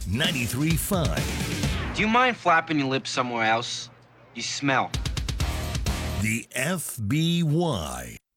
93.5. Do you mind flapping your lips somewhere else? You smell. The FBY.